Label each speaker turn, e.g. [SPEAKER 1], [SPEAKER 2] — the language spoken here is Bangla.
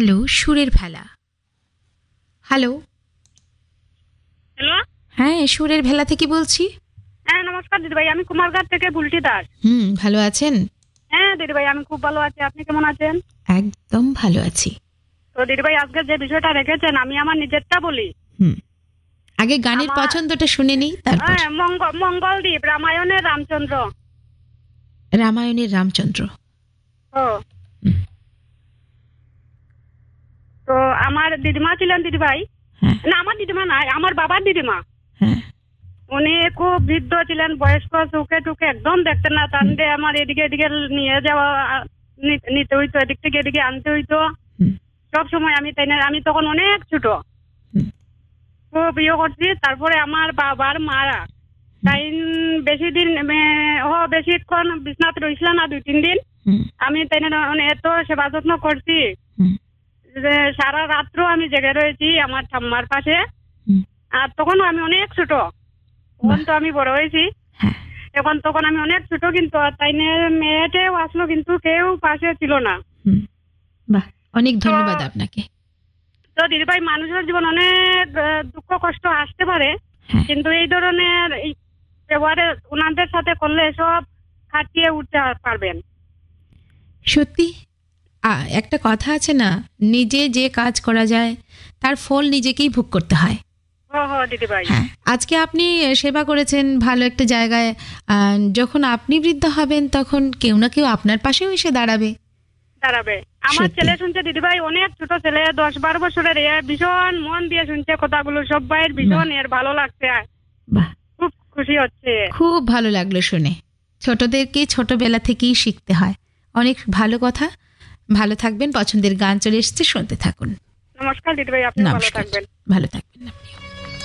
[SPEAKER 1] হ্যালো, সুরের ভেলা। হ্যালো।
[SPEAKER 2] হ্যালো,
[SPEAKER 1] হ্যাঁ, সুরের ভেলা থেকে বলছি।
[SPEAKER 2] হ্যাঁ নমস্কার দিদিভাই, আমি কুমারঘাট থেকে বুলটি দাস।
[SPEAKER 1] ভালো আছেন?
[SPEAKER 2] হ্যাঁ দিদিভাই, আমি খুব ভালো আছি, আপনি কেমন আছেন?
[SPEAKER 1] একদম ভালো আছি।
[SPEAKER 2] তো দিদিভাই, আজকে যে বিষয়টা রেখেছেন আমি আমার নিজেরটা বলি।
[SPEAKER 1] আগে গানের পছন্দটা শুনে নিই, তারপর।
[SPEAKER 2] হ্যাঁ, মঙ্গলদ্বীপ রামায়ণের রামচন্দ্র।
[SPEAKER 1] রামায়ণের রামচন্দ্র।
[SPEAKER 2] ও তো আমার দিদিমা ছিলেন দিদিভাই।
[SPEAKER 1] হ্যাঁ।
[SPEAKER 2] না, আমার দিদিমা নাই, আমার বাবার দিদিমা।
[SPEAKER 1] হ্যাঁ।
[SPEAKER 2] উনি খুব বৃদ্ধ ছিলেন, বয়স্ক, চোখে টুকে একদম দেখতেন না। তাহলে আমার এদিকে এদিকে নিয়ে যাওয়া নিতে হইতো, এদিক থেকে এদিকে আনতে হইতো সব সময়। আমি তখন অনেক ছোট, খুব ইয়ে করছি। তারপরে আমার বাবার মারা তাই বেশিক্ষণ বিছনাতে রইছিল না, 2-3 দিন। আমি তাই এত সেবা যত্ন করছি যে সারা রাত্র আমি জেগে রয়েছি আমার ঠাম্মার পাশে। আর তখনও আমি অনেক ছোট, তখন তো আমি বড় হয়েছি। তখন আমি অনেক ছোট, কিন্তু তাই মেয়েটাও আসলো, কিন্তু কেউ পাশে ছিল না।
[SPEAKER 1] বাহ, অনেক ধন্যবাদ আপনাকে।
[SPEAKER 2] তো দিদিভাই, মানুষের জীবন অনেক দুঃখ কষ্ট আসতে পারে, কিন্তু এই ধরনের ব্যবহারে ওনাদের সাথে করলে সব কাটিয়ে উঠতে পারবেন।
[SPEAKER 1] সত্যি একটা কথা আছে না, নিজে যে কাজ করা যায় তার ফল নিজেকেই ভোগ করতে হয়।
[SPEAKER 2] দিদিভাই,
[SPEAKER 1] হ্যাঁ, আজকে আপনি সেবা করেছেন ভালো একটা জায়গায়। যখন আপনি বৃদ্ধ হবেন তখন কেউ না কেউ আপনার পাশেও এসে দাঁড়াবে।
[SPEAKER 2] আমার ছেলে শুনছে দিদিভাই, অনেক ছোট ছেলে, 10-12 বছরের, ভীষণ মন দিয়ে শুনছে কথাগুলো, সবাই ভীষণ এর ভালো লাগছে, খুব খুশি হচ্ছে।
[SPEAKER 1] খুব ভালো লাগলো শুনে। ছোটদেরকে ছোটবেলা থেকেই শিখতে হয়। অনেক ভালো কথা। ভালো থাকবেন। পছন্দের গান চলে এসেছে, শুনতে থাকুন।
[SPEAKER 2] নমস্কার দিদিভাই, আপনি ভালো থাকবেন।
[SPEAKER 1] ভালো থাকবেন আপনি।